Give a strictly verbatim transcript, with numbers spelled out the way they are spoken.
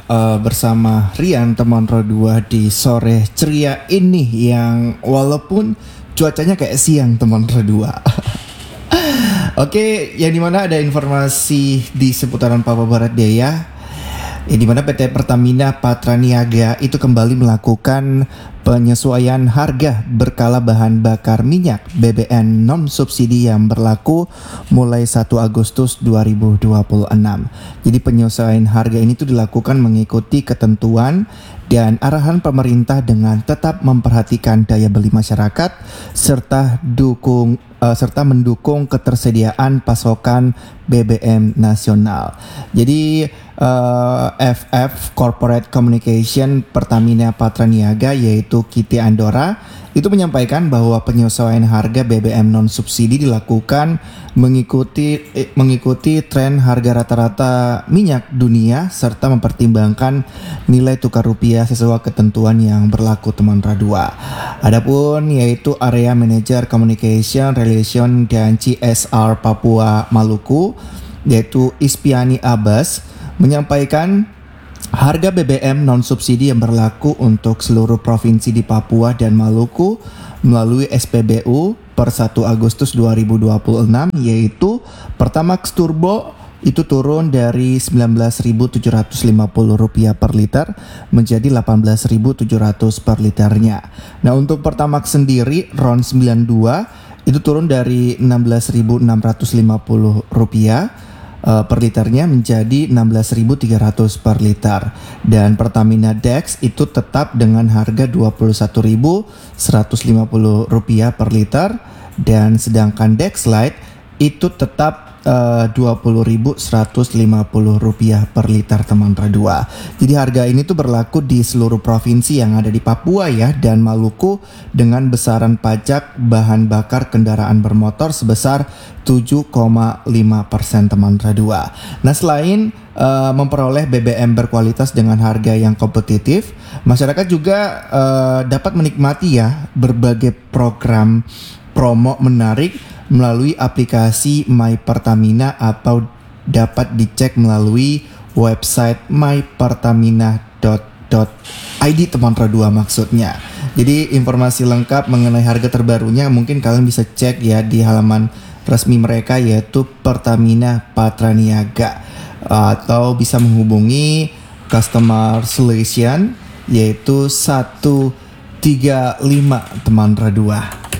uh, bersama Rian teman Rodua di sore ceria ini yang walaupun cuacanya kayak siang teman Rodua. Oke, yang dimana ada informasi di seputaran Papua Barat Daya, yang dimana P T Pertamina Patraniaga itu kembali melakukan penyesuaian harga berkala bahan bakar minyak B B M non subsidi yang berlaku mulai satu Agustus dua ribu dua puluh enam. Jadi penyesuaian harga ini tuh dilakukan mengikuti ketentuan dan arahan pemerintah dengan tetap memperhatikan daya beli masyarakat serta dukung uh, serta mendukung ketersediaan pasokan B B M nasional. Jadi uh, F F Corporate Communication Pertamina Patraniaga yaitu Kiti Andora itu menyampaikan bahwa penyesuaian harga B B M non subsidi dilakukan mengikuti eh, mengikuti tren harga rata-rata minyak dunia serta mempertimbangkan nilai tukar rupiah sesuai ketentuan yang berlaku teman Radua. Adapun yaitu Area Manager Communication Relation dan C S R Papua Maluku yaitu Ispiani Abbas menyampaikan harga B B M non subsidi yang berlaku untuk seluruh provinsi di Papua dan Maluku melalui S P B U per satu Agustus dua ribu dua puluh enam yaitu Pertamax Turbo itu turun dari sembilan belas ribu tujuh ratus lima puluh rupiah per liter menjadi delapan belas ribu tujuh ratus per liternya. Nah, untuk Pertamax sendiri R O N sembilan puluh dua itu turun dari enam belas ribu enam ratus lima puluh rupiah uh, per liternya menjadi enam belas ribu tiga ratus per liter. Dan Pertamina Dex itu tetap dengan harga dua puluh satu ribu seratus lima puluh rupiah per liter, dan sedangkan Dex Lite itu tetap uh, dua puluh ribu seratus lima puluh rupiah per liter teman Radua. Jadi harga ini tuh berlaku di seluruh provinsi yang ada di Papua ya dan Maluku dengan besaran pajak bahan bakar kendaraan bermotor sebesar tujuh koma lima persen teman Radua. Nah, selain uh, memperoleh B B M berkualitas dengan harga yang kompetitif, masyarakat juga uh, dapat menikmati ya berbagai program promo menarik melalui aplikasi My Pertamina atau dapat dicek melalui website my pertamina dot i d teman Radua maksudnya. Jadi informasi lengkap mengenai harga terbarunya mungkin kalian bisa cek ya di halaman resmi mereka yaitu Pertamina Patraniaga, atau bisa menghubungi customer solution yaitu satu tiga lima teman Radua.